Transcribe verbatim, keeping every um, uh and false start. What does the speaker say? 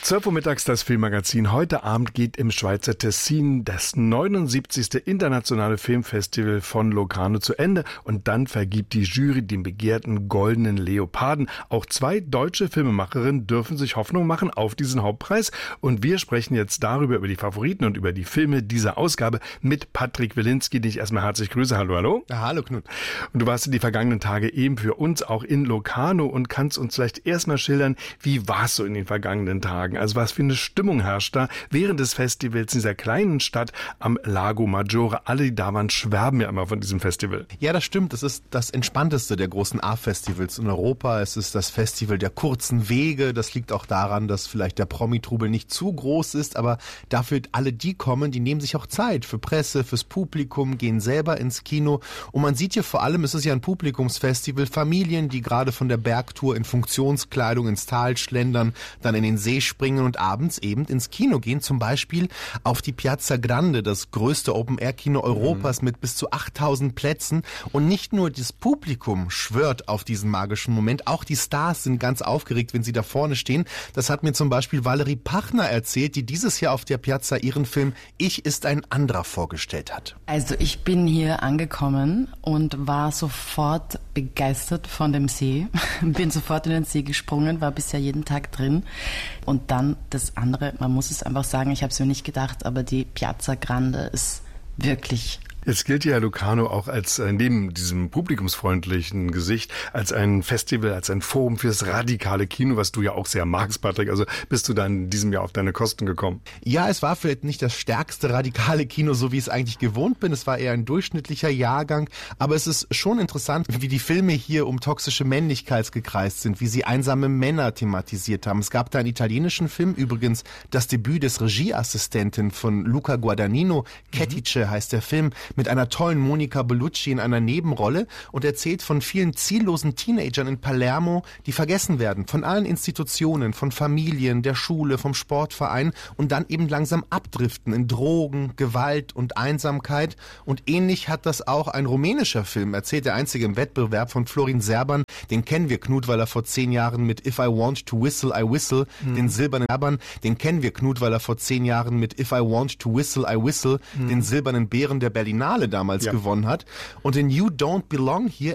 zwölf Uhr mittags das Filmmagazin. Heute Abend geht im Schweizer Tessin das neunundsiebzigste internationale Filmfestival von Locarno zu Ende und dann vergibt die Jury den begehrten Goldenen Leoparden. Auch zwei deutsche Filmemacherinnen dürfen sich Hoffnung machen auf diesen Hauptpreis und wir sprechen jetzt darüber, über die Favoriten und über die Filme dieser Ausgabe mit Patrick Wilinski, den ich erstmal herzlich grüße. Hallo, hallo. Ja, hallo Knut. Und du warst in die vergangenen Tage eben für uns auch in Locarno und kannst uns vielleicht erstmal schildern, wie war es so in den vergangenen Tagen? Also was für eine Stimmung herrscht da während des Festivals in dieser kleinen Stadt am Lago Maggiore. Alle, die da waren, schwärmen ja immer von diesem Festival. Ja, das stimmt. Es ist das entspannteste der großen A-Festivals in Europa. Es ist das Festival der kurzen Wege. Das liegt auch daran, dass vielleicht der Promi-Trubel nicht zu groß ist, aber dafür alle, die kommen, die nehmen sich auch Zeit für Presse, fürs Publikum, gehen selber ins Kino. Und man sieht hier vor allem, es ist ja ein Publikumsfestival, Familien, die gerade von der Bergtour in Funktionskleidung ins Tal schlendern, dann in den See springen und abends eben ins Kino gehen, zum Beispiel auf die Piazza Grande, das größte Open-Air-Kino Europas mhm. mit bis zu achttausend Plätzen. Und nicht nur das Publikum schwört auf diesen magischen Moment, auch die Stars sind ganz aufgeregt, wenn sie da vorne stehen. Das hat mir zum Beispiel Valerie Pachner erzählt, die dieses Jahr auf der Piazza ihren Film Ich ist ein anderer vorgestellt hat. Also ich bin hier angekommen und war sofort begeistert von dem See. Bin sofort in den See gesprungen, war bisher jeden Tag drin. Und dann das andere, man muss es einfach sagen, ich habe es mir nicht gedacht, aber die Piazza Grande ist wirklich... Jetzt gilt ja Locarno auch als, neben diesem publikumsfreundlichen Gesicht, als ein Festival, als ein Forum fürs radikale Kino, was du ja auch sehr magst, Patrick. Also bist du dann in diesem Jahr auf deine Kosten gekommen? Ja, es war vielleicht nicht das stärkste radikale Kino, so wie ich es eigentlich gewohnt bin. Es war eher ein durchschnittlicher Jahrgang. Aber es ist schon interessant, wie die Filme hier um toxische Männlichkeit gekreist sind, wie sie einsame Männer thematisiert haben. Es gab da einen italienischen Film, übrigens das Debüt des Regieassistenten von Luca Guadagnino, Kettice mhm. heißt der Film, mit einer tollen Monica Bellucci in einer Nebenrolle und erzählt von vielen ziellosen Teenagern in Palermo, die vergessen werden von allen Institutionen, von Familien, der Schule, vom Sportverein und dann eben langsam abdriften in Drogen, Gewalt und Einsamkeit. Und ähnlich hat das auch ein rumänischer Film erzählt, der einzige im Wettbewerb von Florin Serban. Den kennen wir, Knut, weil er vor zehn Jahren mit If I Want to Whistle, I Whistle, mhm. den silbernen Serban, den kennen wir, Knut, weil er vor zehn Jahren mit If I Want to Whistle, I Whistle, mhm. den silbernen Bären der Berlinale damals ja. gewonnen hat. Und in You Don't Belong Here